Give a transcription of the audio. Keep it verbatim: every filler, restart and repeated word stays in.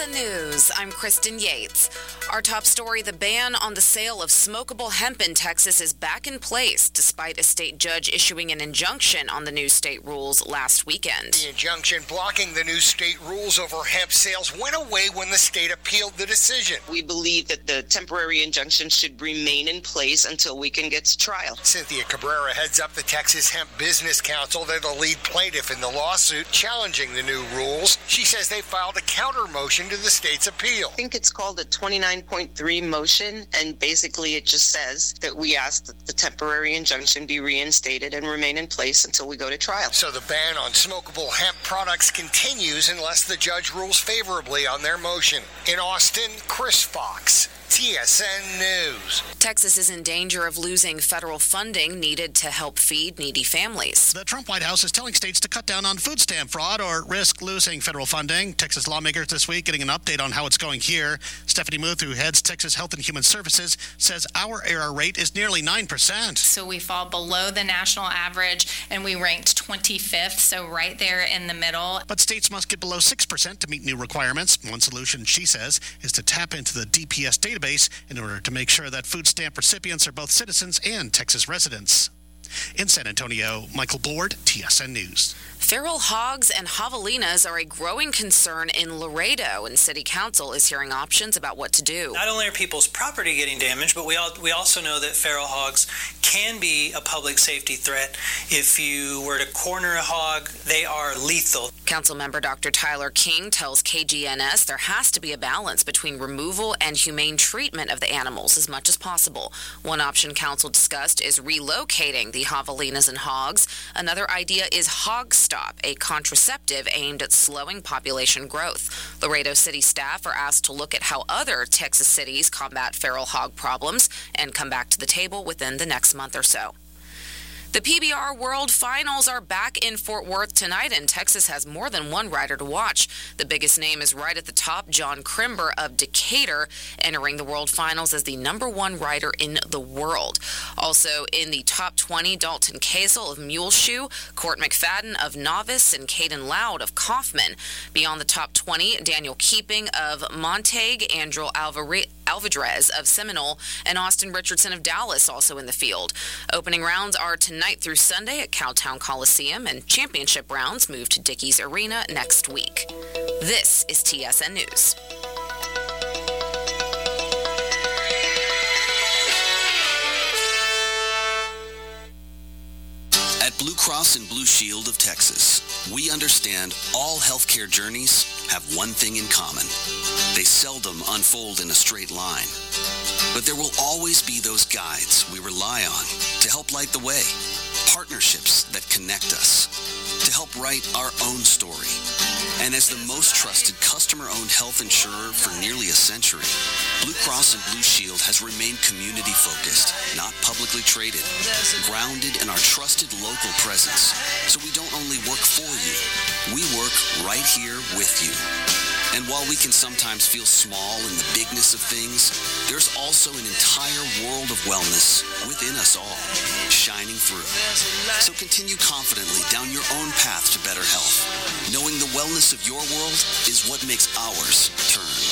N News, I'm Kristen Yates. Our top story, the ban on the sale of smokable hemp in Texas is back in place, despite a state judge issuing an injunction on the new state rules last weekend. The injunction blocking the new state rules over hemp sales went away when the state appealed the decision. We believe that the temporary injunction should remain in place until we can get to trial. Cynthia Cabrera heads up the Texas Hemp Business Council. They're the lead plaintiff in the lawsuit challenging the new rules. She says they filed a counter motion to the state's appeal. I think it's called a twenty-nine point three motion, and basically it just says that we ask that the temporary injunction be reinstated and remain in place until we go to trial. So the ban on smokable hemp products continues unless the judge rules favorably on their motion. In Austin, Chris Fox, T S N News. Texas is in danger of losing federal funding needed to help feed needy families. The Trump White House is telling states to cut down on food stamp fraud or risk losing federal funding. Texas lawmakers this week getting an update on how it's going here. Stephanie Muth, who heads Texas Health and Human Services, says our error rate is nearly nine percent. So we fall below the national average, and we ranked twenty-fifth, so right there in the middle. But states must get below six percent to meet new requirements. One solution, she says, is to tap into the D P S database in order to make sure that food stamp recipients are both citizens and Texas residents. In San Antonio, Michael Board, T S N News. Feral hogs and javelinas are a growing concern in Laredo, and City Council is hearing options about what to do. Not only are people's property getting damaged, but we all, we also know that feral hogs can be a public safety threat. If you were to corner a hog, they are lethal. Councilmember Doctor Tyler King tells K G N S there has to be a balance between removal and humane treatment of the animals as much as possible. One option council discussed is relocating the javelinas and hogs. Another idea is Hog Stop, a contraceptive aimed at slowing population growth. Laredo City staff are asked to look at how other Texas cities combat feral hog problems and come back to the table within the next month or so. The P B R World Finals are back in Fort Worth tonight, and Texas has more than one rider to watch. The biggest name is right at the top, John Crimber of Decatur, entering the World Finals as the number one rider in the world. Also in the top twenty, Dalton Casel of Muleshoe, Court McFadden of Novice, and Caden Loud of Kaufman. Beyond the top twenty, Daniel Keeping of Montague, Andrew Alvarez Alvarez of Seminole, and Austin Richardson of Dallas also in the field. Opening rounds are tonight through Sunday at Cowtown Coliseum, and championship rounds move to Dickies Arena next week. This is T S N News. At Blue Cross and Blue Shield of Texas, we understand all healthcare journeys have one thing in common. They seldom unfold in a straight line. But there will always be those guides we rely on to help light the way, partnerships that connect us, to help write our own story. And as the most trusted customer-owned health insurer for nearly a century, Blue Cross and Blue Shield has remained community-focused, not publicly traded, grounded in our trusted local presence. So we don't only work for you, we work right here with you. And while we can sometimes feel small in the bigness of things, there's also an entire world of wellness within us all, shining through. So continue confidently down your own path to better health, knowing the wellness of your world is what makes ours turn.